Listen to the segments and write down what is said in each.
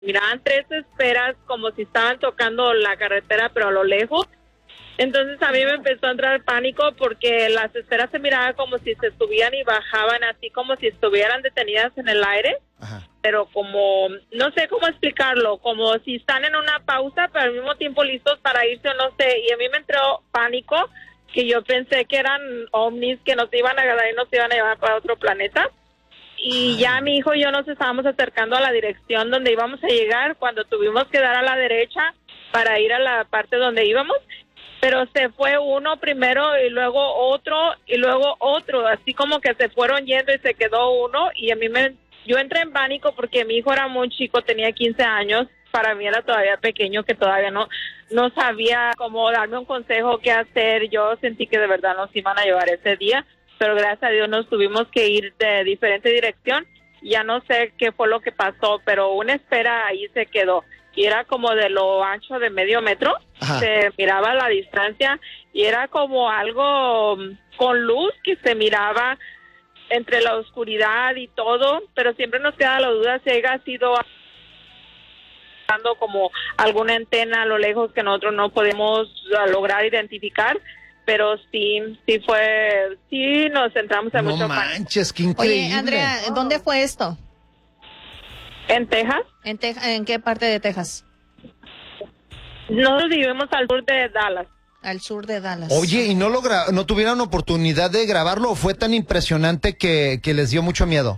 miraban tres esferas como si estaban tocando la carretera, pero a lo lejos. Entonces a mí me empezó a entrar pánico porque las esferas se miraban como si se subían y bajaban, así como si estuvieran detenidas en el aire. Ajá. Pero como, no sé cómo explicarlo, como si están en una pausa, pero al mismo tiempo listos para irse o no sé. Y a mí me entró pánico, que yo pensé que eran ovnis que nos iban a agarrar y nos iban a llevar para otro planeta. Y ya mi hijo y yo nos estábamos acercando a la dirección donde íbamos a llegar, cuando tuvimos que dar a la derecha para ir a la parte donde íbamos. Pero se fue uno primero y luego otro, así como que se fueron yendo y se quedó uno. Y yo entré en pánico porque mi hijo era muy chico, tenía 15 años, para mí era todavía pequeño, que todavía no sabía cómo darme un consejo, qué hacer. Yo sentí que de verdad nos iban a llevar ese día, pero gracias a Dios nos tuvimos que ir de diferente dirección. Ya no sé qué fue lo que pasó, pero una esfera ahí se quedó. Y era como de lo ancho de medio metro. Ajá. Se miraba la distancia y era como algo con luz que se miraba entre la oscuridad y todo, pero siempre nos queda la duda si haya sido como alguna antena a lo lejos que nosotros no podemos lograr identificar, pero sí nos centramos en mucho. No manches, qué increíble. Oye, Andrea, ¿dónde fue esto? ¿En Texas? ¿En qué parte de Texas? Nosotros vivimos al sur de Dallas. Al sur de Dallas. Oye, ¿y no tuvieron oportunidad de grabarlo o fue tan impresionante que les dio mucho miedo?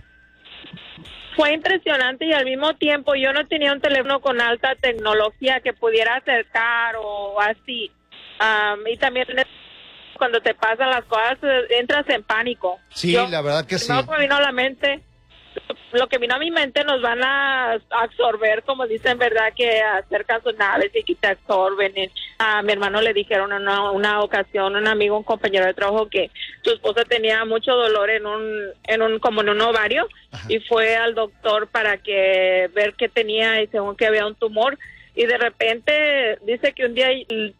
Fue impresionante y al mismo tiempo yo no tenía un teléfono con alta tecnología que pudiera acercar o así. Y también cuando te pasan las cosas entras en pánico. Sí, la verdad que sí. No me vino a la mente. Lo que vino a mi mente, nos van a absorber, como dicen, ¿verdad? Que acercan sus naves y que te absorben. A mi hermano le dijeron en una ocasión, un amigo, un compañero de trabajo, que su esposa tenía mucho dolor en un ovario. Ajá. Y fue al doctor para ver qué tenía y según que había un tumor. Y de repente dice que un día él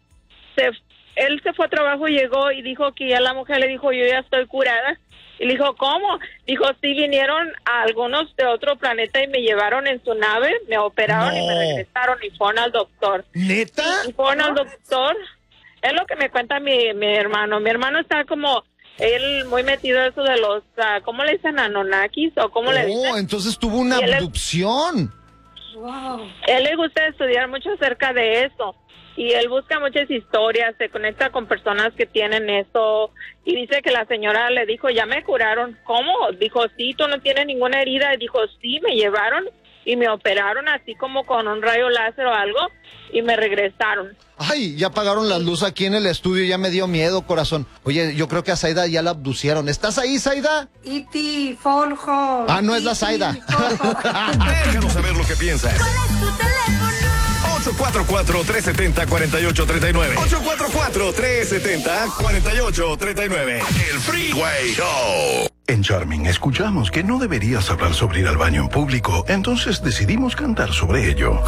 se fue a trabajo y llegó y dijo que ya la mujer le dijo, yo ya estoy curada. Y le dijo, ¿cómo? Dijo, sí, vinieron a algunos de otro planeta y me llevaron en su nave, me operaron y me regresaron y fueron al doctor. ¿Neta? Y fueron al doctor. Es lo que me cuenta mi hermano. Mi hermano está como, él muy metido en eso de los, ¿cómo le dicen? Anunnakis o cómo le dicen. Entonces tuvo una abducción. Wow. Él le gusta estudiar mucho acerca de eso. Y él busca muchas historias, se conecta con personas que tienen eso y dice que la señora le dijo, ya me curaron. ¿Cómo? Dijo, sí, tú no tienes ninguna herida. Y dijo, sí, me llevaron y me operaron así como con un rayo láser o algo y me regresaron. Ay, ya apagaron las luces aquí en el estudio, ya me dio miedo, corazón. Oye, yo creo que a Zaida ya la abducieron. ¿Estás ahí, Zaida? E.T., phone home. Ah, no es la Zaida. Déjanos saber lo que piensas. ¿Cuál es tu teléfono? 844-370-4839. 844-370-4839. El Freeway Show. En Charming escuchamos que no deberías hablar sobre ir al baño en público, entonces decidimos cantar sobre ello.